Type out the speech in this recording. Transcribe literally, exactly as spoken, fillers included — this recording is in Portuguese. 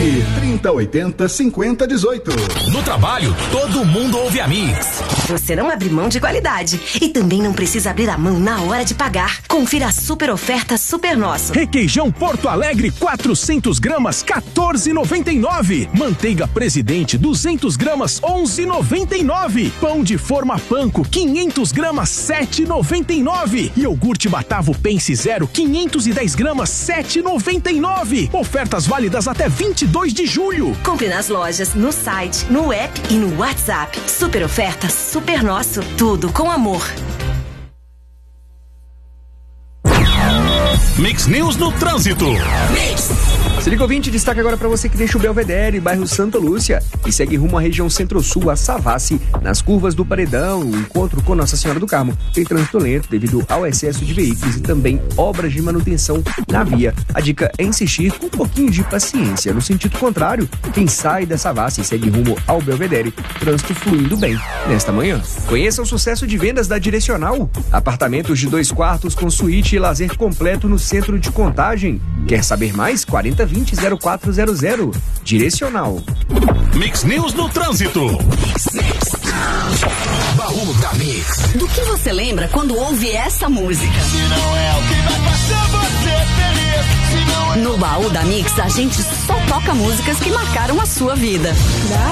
Ligue trinta, oitenta, cinquenta, dezoito. No trabalho, todo mundo ouve a Mix. Você não abre mão de qualidade e também não precisa abrir a mão na hora de pagar. Confira a super oferta Super Nosso. Requeijão Porto Alegre quatrocentos gramas quatorze e noventa e nove. Manteiga Presidente duzentos gramas onze e noventa e nove. Pão de forma panko quinhentos gramas sete e noventa e nove. Iogurte Batavo Pense Zero quinhentos e dez gramas sete e noventa e nove. Ofertas válidas até vinte e dois de julho. Compre nas lojas, no site, no app e no WhatsApp. Super oferta Super Nosso. Tudo com amor. Mix News no trânsito. Mix. Se liga, ouvinte, destaque agora para você que deixa o Belvedere, bairro Santa Lúcia, e segue rumo à região Centro-Sul, a Savassi, nas curvas do Paredão. O encontro com Nossa Senhora do Carmo tem trânsito lento devido ao excesso de veículos e também obras de manutenção na via. A dica é insistir com um pouquinho de paciência. No sentido contrário, quem sai da Savassi segue rumo ao Belvedere, trânsito fluindo bem nesta manhã. Conheça o sucesso de vendas da Direcional. Apartamentos de dois quartos com suíte e lazer completo no centro de Contagem. Quer saber mais? quarenta vinte zero quatro zero zero. Direcional. Mix News no trânsito. Mix, mix. Baú da Mix. Do que você lembra quando ouve essa música? Se não é o que vai fazer você feliz. Se não é... No Baú da Mix, a gente só toca músicas que marcaram a sua vida.